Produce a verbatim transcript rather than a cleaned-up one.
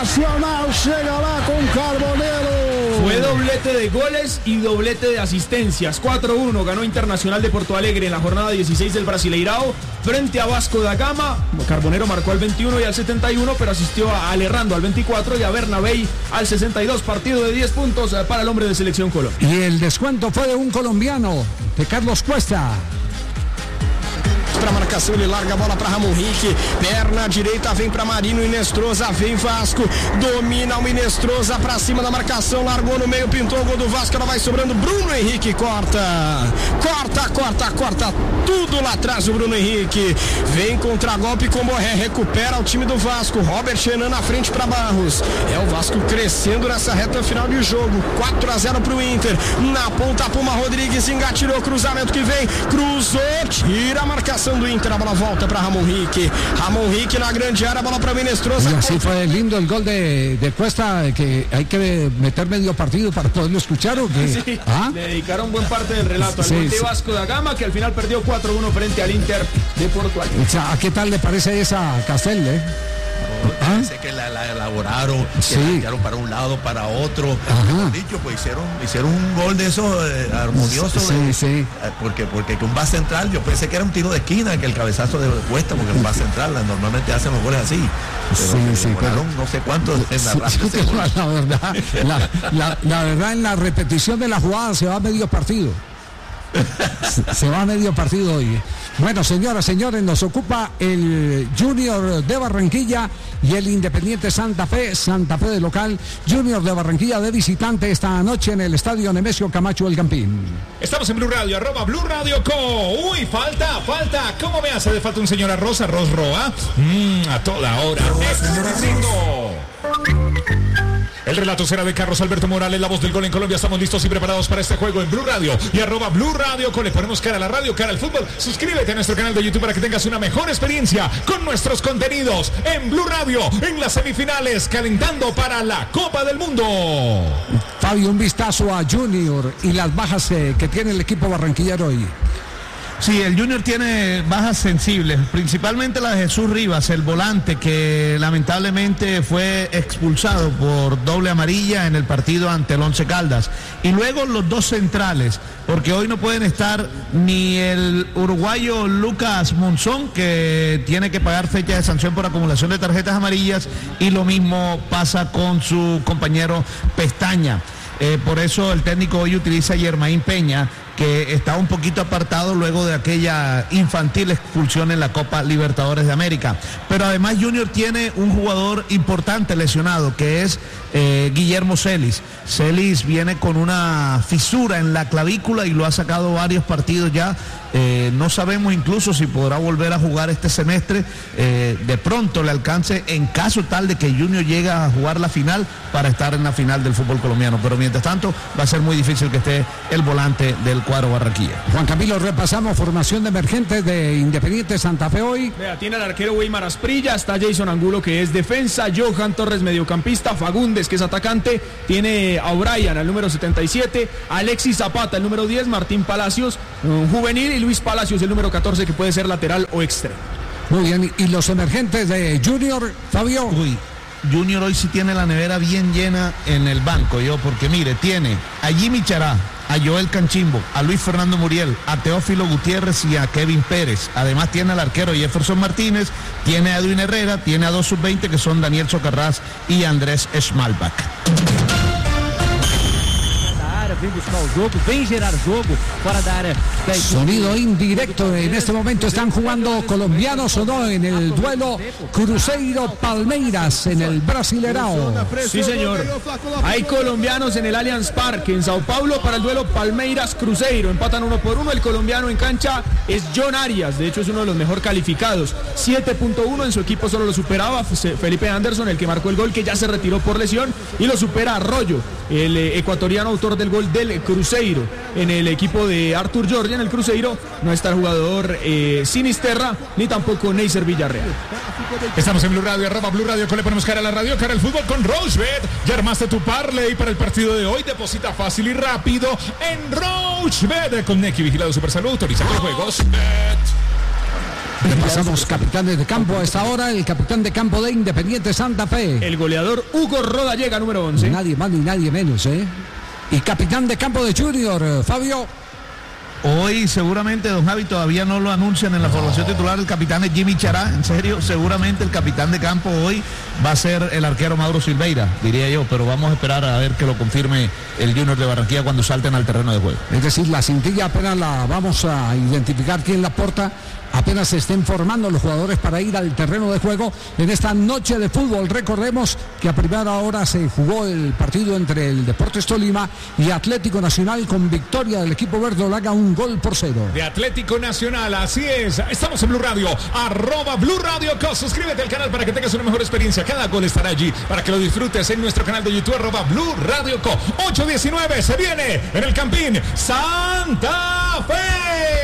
Nacional llega lá con Carbonero. Fue doblete de goles y doblete de asistencias. cuatro uno ganó Internacional de Porto Alegre en la jornada dieciséis del Brasileirao frente a Vasco da Gama. Carbonero marcó al veintiuno y al setenta y uno, pero asistió a Alerrando al veinticuatro y a Bernabéi al sesenta y dos. Partido de diez puntos para el hombre de Selección Colombia. Y el descuento fue de un colombiano, de Carlos Cuesta. Para marcação, ele larga a bola para Ramon Henrique, perna direita, vem para Marino, Inestrosa, vem Vasco, domina o Inestrosa para cima da marcação, largou no meio, pintou o gol do Vasco, ela vai sobrando, Bruno Henrique corta, corta, corta, corta, tudo lá atrás o Bruno Henrique, vem contra-golpe com Borré, recupera o time do Vasco, Robert Renan na frente para Barros, é o Vasco crescendo nessa reta final de jogo, quatro a zero pro Inter, na ponta Puma Rodrigues, engatilhou, cruzamento que vem, cruzou, tira a marcação do Inter, a bola volta para Ramon Henrique, Ramon Henrique na grande área, a bola para Minestrosa. Y así fue lindo el gol de, de Cuesta, que hay que meter medio partido para poderlo escuchar, ¿o qué? Sí, ¿Ah? le dedicaron buen parte del relato al Sí, Monte sí. Vasco da Gama, que al final perdió cuatro uno frente al Inter de Porto Alegre. O sea, ¿qué tal le parece esa Castel, eh? ¿Ah? Parece que la, la elaboraron, Sí. que la tiraron para un lado, para otro. Ajá. Mejor dicho, pues hicieron, hicieron un gol de esos eh, armonioso. Sí, de, sí. eh, porque, porque que un base central, yo pensé que era un tiro de esquina, que el cabezazo de Cuesta, porque un base central normalmente hacen los goles así. Pero Sí, que sí, demoraron pero- no sé cuánto en Sí, narrar sí, ese gol. la, verdad, la, la, la verdad, en la repetición de la jugada se va a medio partido. Se, se va a medio partido hoy. Bueno, señoras, señores, nos ocupa el Junior de Barranquilla y el Independiente Santa Fe, Santa Fe de local, Junior de Barranquilla de visitante esta noche en el estadio Nemesio Camacho El Campín. Estamos en Blue Radio, arroba Blue Radio Co. Uy, falta, falta. ¿Cómo me hace de falta un señor arroz, arroz roa? Mmm, a toda hora. Éxito. El relato será de Carlos Alberto Morales, la voz del gol en Colombia. Estamos listos y preparados para este juego en Blue Radio y arroba Blue Radio Co. Le ponemos cara a la radio, cara al fútbol. Suscríbete a nuestro canal de YouTube para que tengas una mejor experiencia con nuestros contenidos en Blue Radio, en las semifinales, calentando para la Copa del Mundo. Fabio, un vistazo a Junior y las bajas eh, que tiene el equipo barranquillero hoy. Sí, el Junior tiene bajas sensibles, principalmente la de Jesús Rivas, el volante que lamentablemente fue expulsado por doble amarilla en el partido ante el Once Caldas. Y luego los dos centrales, porque hoy no pueden estar ni el uruguayo Lucas Monzón, que tiene que pagar fecha de sanción por acumulación de tarjetas amarillas, y lo mismo pasa con su compañero Pestaña. Eh, por eso el técnico hoy utiliza a Yermaín Peña, que está un poquito apartado luego de aquella infantil expulsión en la Copa Libertadores de América. Pero además Junior tiene un jugador importante lesionado, que es eh, Guillermo Celis. Celis viene con una fisura en la clavícula y lo ha sacado varios partidos ya. Eh, no sabemos incluso si podrá volver a jugar este semestre. Eh, de pronto le alcance en caso tal de que Junior llegue a jugar la final para estar en la final del fútbol colombiano. Pero mientras tanto va a ser muy difícil que esté el volante del cuadro Barranquilla. Juan Camilo, repasamos formación de emergentes de Independiente Santa Fe hoy. Vea, tiene al arquero Weimar Asprilla, está Jason Angulo, que es defensa, Johan Torres mediocampista, Fagundes, que es atacante, tiene a O'Brien al número setenta y siete, Alexis Zapata el número diez, Martín Palacios un juvenil y Luis Palacios el número catorce, que puede ser lateral o extremo. Muy bien, y los emergentes de Junior, Fabio. Uy, Junior hoy sí tiene la nevera bien llena en el banco, yo, porque mire, tiene a Jimmy Chará, a Joel Canchimbo, a Luis Fernando Muriel, a Teófilo Gutiérrez y a Kevin Pérez. Además tiene al arquero Jefferson Martínez, tiene a Edwin Herrera, tiene a dos sub veinte que son Daniel Socarrás y Andrés Schmalbach. Vem buscar o jogo, vem gerar jogo fora da área. Sonido indirecto, en este momento están jugando colombianos o no en el duelo Cruzeiro-Palmeiras en el Brasileirao. Sí, señor. Hay colombianos en el Allianz Parque en Sao Paulo para el duelo Palmeiras-Cruzeiro. Empatan uno por uno. El colombiano en cancha es John Arias. De hecho, es uno de los mejor calificados. siete punto uno. En su equipo solo lo superaba Felipe Anderson, el que marcó el gol, que ya se retiró por lesión. Y lo supera Arroyo, el eh, ecuatoriano autor del gol del Cruzeiro. En el equipo de Arthur Jordi, en el Cruzeiro, no está el jugador eh, Sinisterra, ni tampoco Neisser Villarreal. Estamos en Blue Radio, arroba Blue Radio Co. Le ponemos cara a la radio, cara al fútbol con Rochebet. Ya armaste tu parlay para el partido de hoy. Deposita fácil y rápido en Rochebet con Neki, vigilado Supersalud, autorizado los juegos. Repasamos capitanes de campo a esta hora. El capitán de campo de Independiente Santa Fe. El goleador Hugo Rodallega, número once. Nadie más ni nadie menos, ¿eh? Y capitán de campo de Junior, Fabio. Hoy seguramente, don Javi, todavía no lo anuncian en la formación titular. El capitán es Jimmy Chará. En serio, seguramente el capitán de campo hoy va a ser el arquero Mauro Silveira, diría yo. Pero vamos a esperar a ver que lo confirme el Junior de Barranquilla cuando salten al terreno de juego. Es decir, la cintilla apenas la vamos a identificar quién la porta. Apenas se estén formando los jugadores para ir al terreno de juego en esta noche de fútbol. Recordemos que a primera hora se jugó el partido entre el Deportes Tolima y Atlético Nacional con victoria del equipo verdolaga, un gol por cero. De Atlético Nacional, así es. Estamos en Blue Radio, arroba Blue Radio Co. Suscríbete al canal para que tengas una mejor experiencia. Cada gol estará allí para que lo disfrutes en nuestro canal de YouTube, arroba Blue Radio Co. ocho diecinueve se viene en el Campín Santa Fe.